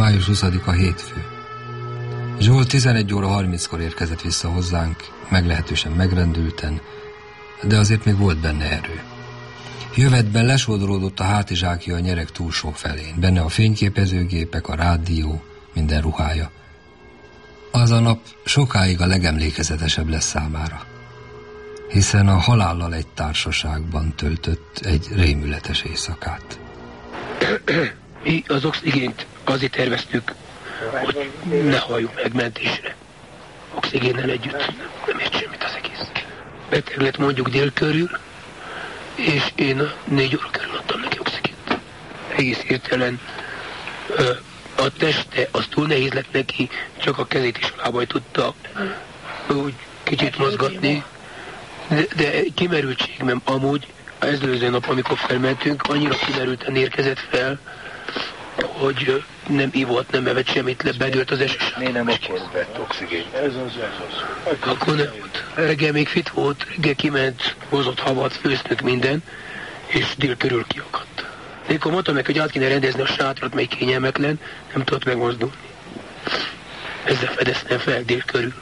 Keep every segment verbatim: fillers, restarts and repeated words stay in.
május huszadika hétfő. Zsolt tizenegy óra harminckor érkezett vissza hozzánk, meglehetősen megrendülten, de azért még volt benne erő. Jövetben lesodródott a hátizsákja a nyereg túlsó felén, benne a fényképezőgépek, a rádió, minden ruhája. Az a nap sokáig a legemlékezetesebb lesz számára, hiszen a halállal egy társaságban töltött egy rémületes éjszakát. Mi az oxigént azért terveztük, hogy ne halljunk meg mentésre. Oxigénnel együtt nem ért semmit az egész. Beteg lett mondjuk dél körül, és én a négy óra körül adtam neki oxigént. Egész hirtelen a teste az túl nehéz lett neki, csak a kezét is a lábait tudta úgy kicsit mozgatni, de, de kimerültség, mert amúgy az előző nap, amikor felmentünk, annyira kimerülten érkezett fel, hogy nem ivott, nem evett semmit, le bedőlt az esőség. Miért nem akkor vett oxigént? Ez az, ez az. Akkor nem volt. Reggel még fit volt, reggel kiment, hozott havat, főztünk minden, és dél körül kiakadt. Mikor mondtam meg, hogy át kéne rendezni a sátrat, mely kényelmetlen, nem tudott megmozdulni. Ezzel fedeztem fel dél körül.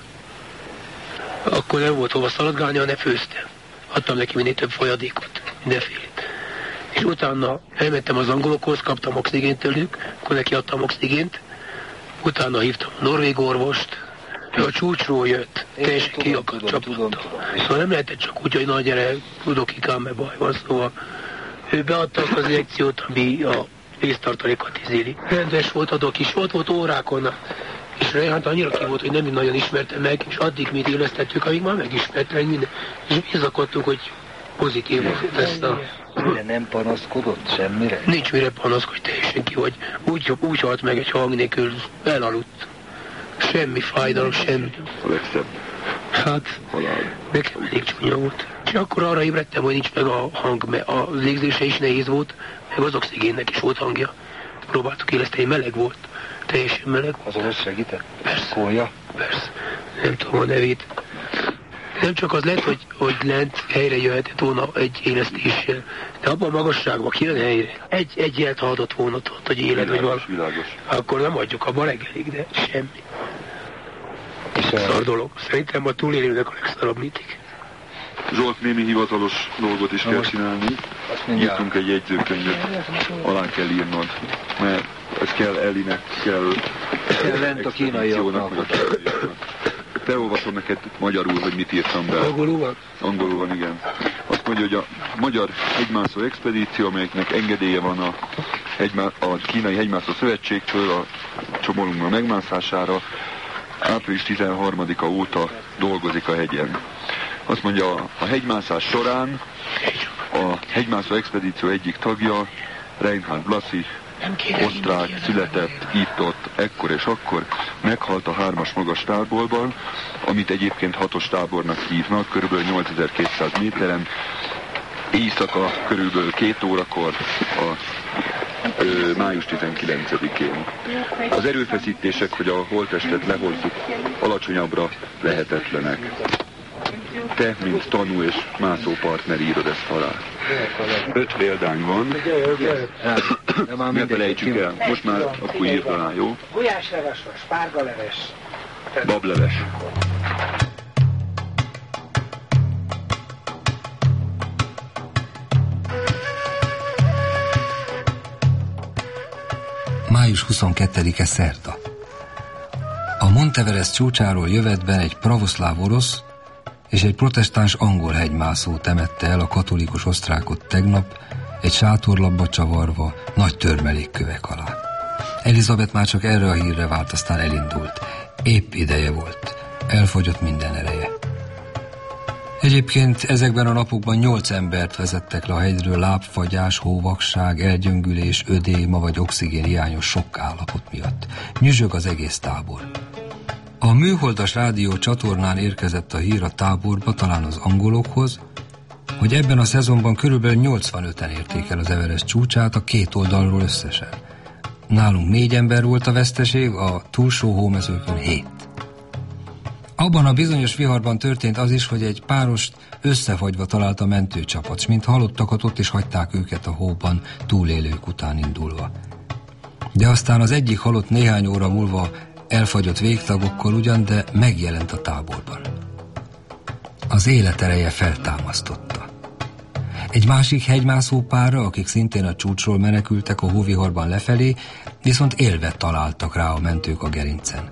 Akkor nem volt hova szaladgálni, hanem főztem. Adtam neki minél több folyadékot, mindenfélét. És utána elmentem az angolokhoz, kaptam oxigént tőlük, akkor neki adtam oxigént. Utána hívtam a norvég orvost, ő a csúcsról jött, teljesen kiakadt, csapattal. Szóval nem lehetett csak úgy, hogy na gyere, tudok ikám, mert baj van, szóval ő beadta azt az injekciót, ami a vésztartalékat izéli. Rendes volt, adok is, ott volt órákon, és Reinhardt annyira ki volt, hogy nem nagyon ismerte meg, és addig mi élesztettük, amíg már megismerte meg minden. És bizakodtunk, hogy pozitív volt ezt a... Mire nem panaszkodott semmire? Nincs mire panaszkodj, teljesen ki, hogy úgy, úgy halt meg egy hang nélkül, elaludt. Semmi fájdalom, semmi. A legszebb. Hát, halál. Nekem elég csúnya volt. És akkor arra ébredtem, hogy nincs meg a hang, mert a légzése is nehéz volt, meg az oxigénnek is volt hangja. Próbáltuk éleszteni, meleg volt. Teljesen meleg. Azon is segített? Persze. Kólya? Persze. Nem tudom a nevét. Nem csak az lett, hogy, hogy lent helyre jöhetett volna egy élesztéssel, de abban a magasságban kijön helyre. Egy, egy jelt hallott volna ott, hogy élet, vagy valami. Akkor nem adjuk abban reggelig, de semmi. Szar dolog. Szerintem a túlélőnek a legszarabb mindig. Zsolt, némi hivatalos dolgot is kell csinálni. Írtunk egy jegyzőkönyvet, alá kell írnod, mert ez kell Elinek, kell... Kell lent a kínaiaknak. Te olvasom neked magyarul, hogy mit írtam be. Angolul van? Angolul van, igen. Azt mondja, hogy a magyar hegymászó expedíció, amelyeknek engedélye van a, hegymá, a Kínai Hegymászó Szövetségtől a Csomorunga megmászására, április tizenharmadika óta dolgozik a hegyen. Azt mondja, a, a hegymászás során a hegymászó expedíció egyik tagja, Reinhard Blassi, osztrák, született, itt-ott, ekkor és akkor, meghalt a hármas magas táborban, amit egyébként hatos tábornak hívnak, körülbelül nyolcezer-kétszáz méteren, éjszaka körülbelül két órakor a ö, május tizenkilencedikén. Az erőfeszítések, hogy a holttestet lehozzuk, alacsonyabbra lehetetlenek. Te, mint tanú és mászó partner írod ezt alá. Öt példány van. Ne felejtsük el. Most már akkor írd alá, jó? Gulyásleves vagy spárgaleves. Bableves. május huszonkettedike szerda. A Monteverest csúcsáról jövetben egy pravoszláv orosz és egy protestáns angol hegymászó temette el a katolikus osztrákot tegnap, egy sátorlapba csavarva, nagy törmelékkövek alá. Elizabeth már csak erre a hírre várt, aztán elindult. Épp ideje volt. Elfogyott minden ereje. Egyébként ezekben a napokban nyolc embert vezettek le a hegyről lábfagyás, hóvakság, elgyöngülés, ödéma vagy oxigénhiányos sokk állapot miatt. Nyüzsög az egész tábor. A műholdas rádió csatornán érkezett a hír a táborba, talán az angolokhoz, hogy ebben a szezonban körülbelül nyolcvanöten érték el az Everest csúcsát a két oldalról összesen. Nálunk négy ember volt a veszteség, a túlsó hómezőkön hét. Abban a bizonyos viharban történt az is, hogy egy párost összefagyva talált a mentőcsapat, s mint halottakat ott is hagyták őket a hóban, túlélők után indulva. De aztán az egyik halott néhány óra múlva elfagyott végtagokkal ugyan, de megjelent a táborban. Az élet ereje feltámasztotta. Egy másik hegymászó párra, akik szintén a csúcsról menekültek a hóviharban lefelé, viszont élve találtak rá a mentők a gerincen.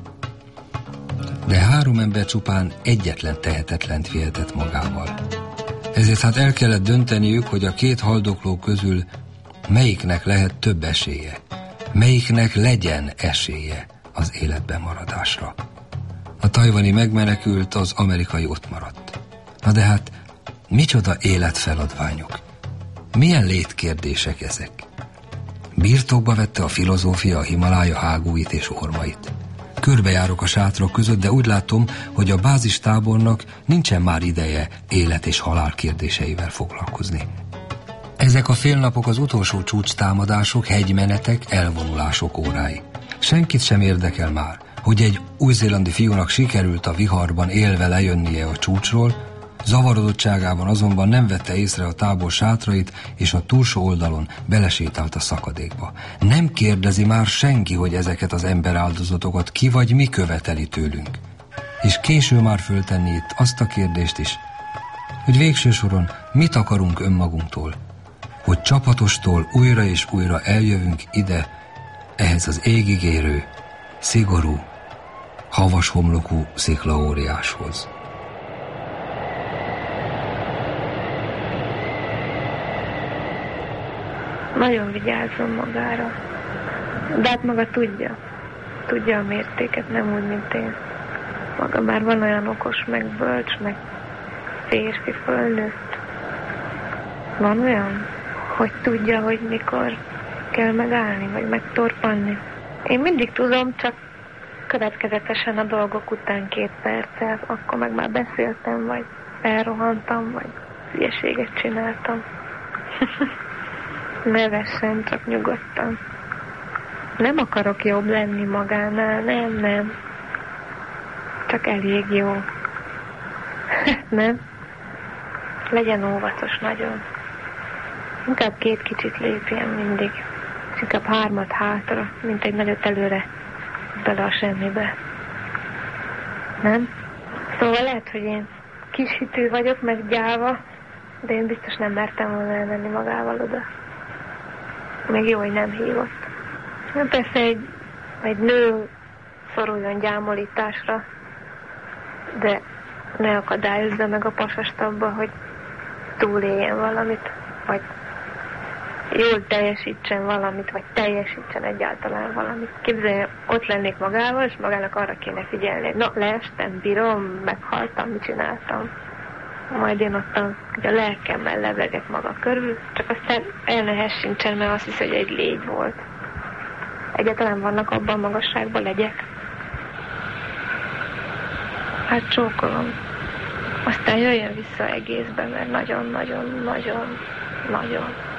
De három ember csupán egyetlen tehetetlent vihetett magával. Ezért hát el kellett dönteniük, hogy a két haldokló közül melyiknek lehet több esélye, melyiknek legyen esélye az életben maradásra. A tajvani megmenekült, az amerikai ott maradt. Na de hát, micsoda életfeladványok? Milyen létkérdések ezek? Birtokba vette a filozófia a Himalája hágóit és ormait. Körbejárok a sátrak között, de úgy látom, hogy a bázistábornak nincsen már ideje élet és halál kérdéseivel foglalkozni. Ezek a félnapok az utolsó csúcstámadások, hegymenetek, elvonulások órái. Senkit sem érdekel már, hogy egy új-zélandi fiúnak sikerült a viharban élve lejönnie a csúcsról, zavarodottságában azonban nem vette észre a tábor sátrait, és a túlsó oldalon belesétált a szakadékba. Nem kérdezi már senki, hogy ezeket az emberáldozatokat ki vagy mi követeli tőlünk. És késő már föltenni itt azt a kérdést is, hogy végső soron mit akarunk önmagunktól, hogy csapatostól újra és újra eljövünk ide, ehhez az égig érő, szigorú, havas homlokú sziklaóriáshoz. Nagyon vigyázzon magára. De hát maga tudja. Tudja a mértéket, nem úgy, mint én. Maga már van olyan okos, meg bölcs, meg férfi, fölnőtt. Van olyan, hogy tudja, hogy mikor kell megállni, vagy megtorpanni. Én mindig tudom, csak következetesen a dolgok után két perccel, akkor meg már beszéltem, vagy elrohantam, vagy hülyeséget csináltam. Nevessen, csak nyugodtan. Nem akarok jobb lenni magánál, nem, nem. Csak elég jó. Nem? Legyen óvatos nagyon. Inkább két kicsit lépjen mindig. És inkább hármat hátra, mint egy nagyot előre bele a semmibe. Nem? Szóval lehet, hogy én kishitű vagyok, meg gyáva, de én biztos nem mertem volna elmenni magával oda. Még jó, hogy nem hívott. Persze egy, egy nő szoruljon gyámolításra, de ne akadályozza meg a pasast abba, hogy túléljen valamit, vagy jól teljesítsen valamit, vagy teljesítsen egyáltalán valamit. Képzeljen, ott lennék magával, és magának arra kéne figyelni. Na, leestem, bírom, meghaltam, mit csináltam. Majd én ott a, a lelkemmel lebegek maga körül, csak aztán el ne hessincsen, mert azt hisz, hogy egy légy volt. Egyáltalán vannak abban a magasságban legyek. Hát csókolom. Aztán jöjjön vissza egészben, mert nagyon-nagyon-nagyon-nagyon.